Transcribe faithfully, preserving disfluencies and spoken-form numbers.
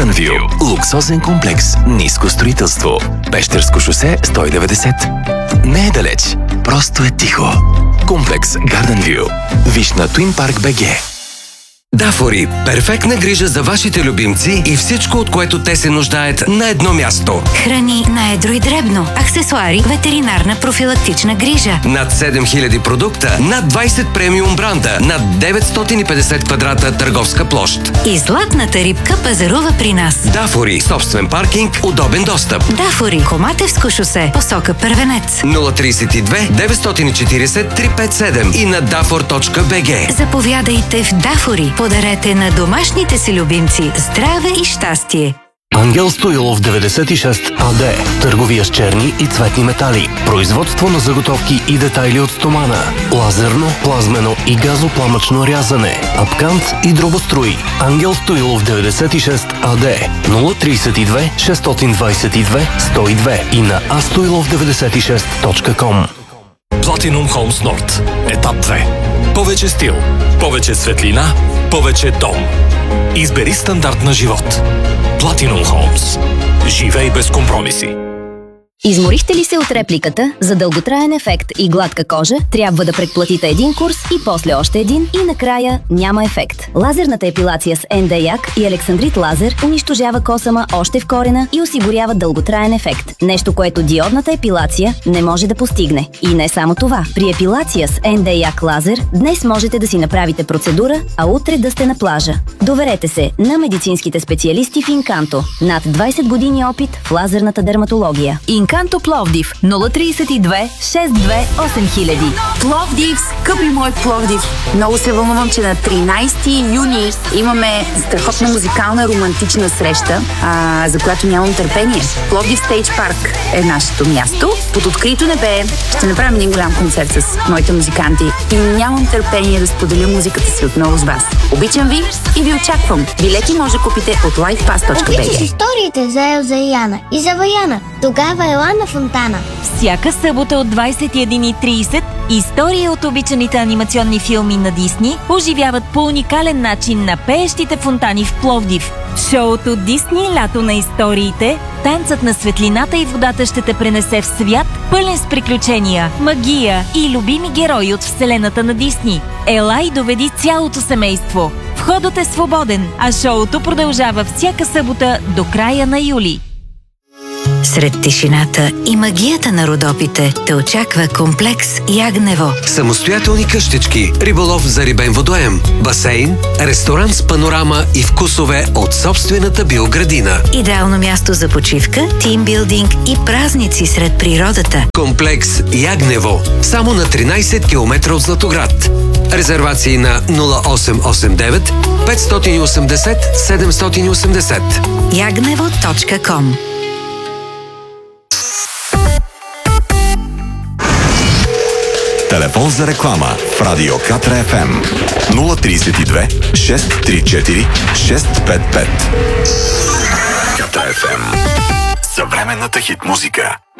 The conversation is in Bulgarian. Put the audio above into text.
Gardenview. Луксозен комплекс. Ниско строителство. Пещерско шосе сто и деветдесет. Не е далеч. Просто е тихо. Комплекс Gardenview. Виж на Twin Park би джи. Дафори – перфектна грижа за вашите любимци и всичко, от което те се нуждаят на едно място. Храни на едро и дребно, аксесуари, ветеринарна профилактична грижа. Над седем хиляди продукта, над двайсет премиум бранда, над деветстотин и петдесет квадрата търговска площ. И златната рибка пазарува при нас. Дафори – собствен паркинг, удобен достъп. Дафори – Коматевско шосе, посока Първенец. нула трийсет и две деветстотин и четирийсет триста петдесет и седем и на дафор точка би джи. Заповядайте в Дафори. Подарете на домашните си любимци здраве и щастие. Ангел Стоилов деветдесет и шест АД. Търговия с черни и цветни метали. Производство на заготовки и детайли от стомана. Лазерно, плазмено и газопламъчно рязане. Апкант и дробострои. Ангел Стоилов деветдесет и шест АД. нула трийсет и две шестстотин двайсет и две сто и две и на а стоилов деветдесет и шест точка ком. Platinum Homes Nord. Етап две. Повече стил, повече светлина, повече дом. Избери стандарт на живот. Platinum Homes. Живей без компромиси. Изморихте ли се от репликата? За дълготраен ефект и гладка кожа трябва да предплатите един курс и после още един и накрая няма ефект. Лазерната епилация с ен де як и Александрит лазер унищожава косама още в корена и осигурява дълготраен ефект. Нещо, което диодната епилация не може да постигне. И не само това. При епилация с ен де як лазер днес можете да си направите процедура, а утре да сте на плажа. Доверете се на медицинските специалисти в Инканто. Над двайсет години опит в лазерната дерматология. Инканто Пловдив нула трийсет и две шестдесет и две осем хиляди. Пловдив, скъпи мой Пловдив! Много се вълнувам, че на тринайсети юни имаме страхотна музикална романтична среща, а, за която нямам търпение. Пловдив Стейдж Парк е нашето място. Под открито небе ще направим един голям концерт с моите музиканти и нямам търпение да споделя музиката си отново с вас. Обичам ви и ви очаквам. Билети може да купите от лайфпас точка би джи. Обичаш историите за Елза и Яна и за Ваяна. Тогава ела на фонтана. Всяка събота от двайсет и една и трийсет истории от обичаните анимационни филми на Дисни оживяват по уникален начин на пеещите фонтани в Пловдив. Шоуто Дисни Лято на историите, танцът на светлината и водата ще те пренесе в свят, пълен с приключения, магия и любими герои от вселената на Дисни. Ела и доведи цялото семейство. Входът е свободен, а шоуто продължава всяка събота до края на юли. Сред тишината и магията на Родопите те очаква комплекс Ягнево. Самостоятелни къщички, риболов за рибен водоем, басейн, ресторант с панорама и вкусове от собствената биоградина. Идеално място за почивка, тимбилдинг и празници сред природата. Комплекс Ягнево. Само на тринайсет километра от Златоград. Резервации на нула осем осем девет петстотин и осемдесет седемстотин и осемдесет. ягнево точка ком. Телефон за реклама в Радио Катра еф ем нула трийсет и две шестстотин тридесет и четири шестстотин петдесет и пет. Катра еф ем. Съвременната хит музика.